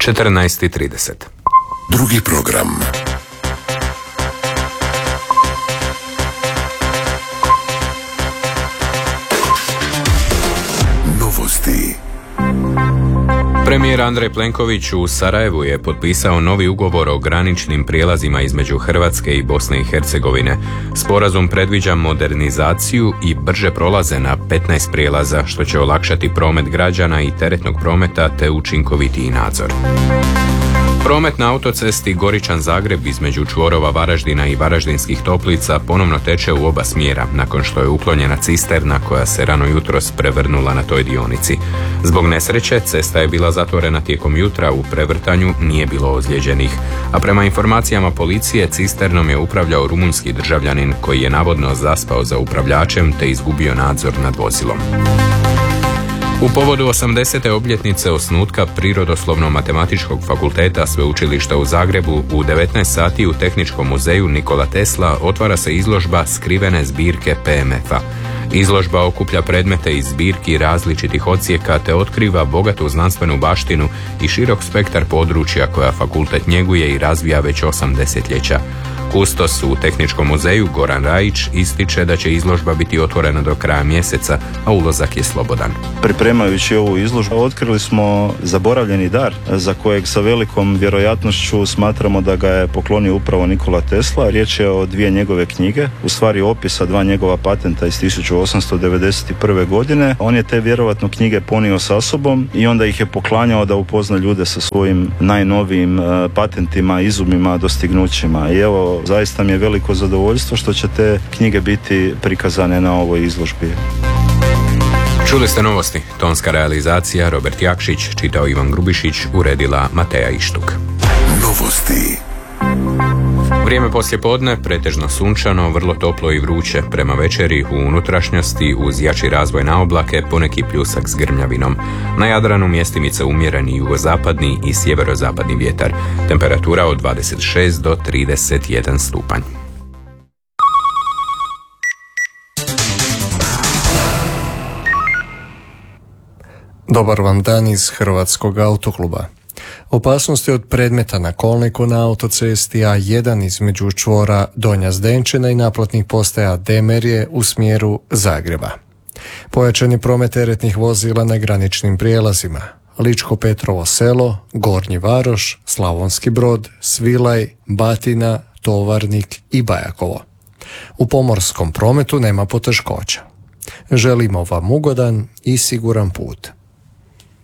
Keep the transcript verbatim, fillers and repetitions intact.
četrnaest i trideset. Drugi program. Novosti. Premijer Andrej Plenković u Sarajevu je potpisao novi ugovor o graničnim prijelazima između Hrvatske i Bosne i Hercegovine. Sporazum predviđa modernizaciju i brže prolaze na petnaest prijelaza, što će olakšati promet građana i teretnog prometa te učinkovitiji nadzor. Promet na autocesti Goričan-Zagreb između čvorova Varaždina i Varaždinskih Toplica ponovno teče u oba smjera, nakon što je uklonjena cisterna koja se rano jutros prevrnula na toj dionici. Zbog nesreće cesta je bila zatvorena tijekom jutra, u prevrtanju nije bilo ozlijeđenih, a prema informacijama policije cisternom je upravljao rumunjski državljanin koji je navodno zaspao za upravljačem te izgubio nadzor nad vozilom. U povodu osamdesete obljetnice osnutka Prirodoslovno-matematičkog fakulteta Sveučilišta u Zagrebu u devetnaest sati u Tehničkom muzeju Nikola Tesla otvara se izložba Skrivene zbirke P M F-a. Izložba okuplja predmete iz zbirki različitih odsjeka te otkriva bogatu znanstvenu baštinu i širok spektar područja koja fakultet njeguje i razvija već osam desetljeća. Kustos u Tehničkom muzeju Goran Rajić ističe da će izložba biti otvorena do kraja mjeseca, a ulazak je slobodan. Pripremajući ovu izložbu otkrili smo zaboravljeni dar za kojeg sa velikom vjerojatnošću smatramo da ga je poklonio upravo Nikola Tesla. Riječ je o dvije njegove knjige, u stvari opisa dva njegova patenta iz tisuću osamsto devedeset prve. godine. On je te vjerovatno knjige ponio sa sobom i onda ih je poklanjao da upozna ljude sa svojim najnovijim patentima, izumima, dostignućima. I evo, zaista mi je veliko zadovoljstvo što će te knjige biti prikazane na ovoj izložbi. Čuli ste novosti. Tonska realizacija Robert Jakšić, čitao Ivan Grubišić, uredila Mateja Ištuk. Novosti. Vrijeme poslijepodne, pretežno sunčano, vrlo toplo i vruće. Prema večeri u unutrašnjosti uz jači razvoj na oblake poneki pljusak s grmljavinom. Na Jadranu mjestimice umjereni jugozapadni i sjeverozapadni vjetar. Temperatura od dvadeset šest do trideset jedan stupanj. Dobar vam dan iz Hrvatskog autokluba. Opasnosti od predmeta na kolniku na autocesti A jedan između čvora Donja Zdenčina i naplatnih postaja Demerje u smjeru Zagreba. Pojačani promet teretnih vozila na graničnim prijelazima. Ličko Petrovo selo, Gornji Varoš, Slavonski Brod, Svilaj, Batina, Tovarnik i Bajakovo. U pomorskom prometu nema poteškoća. Želimo vam ugodan i siguran put.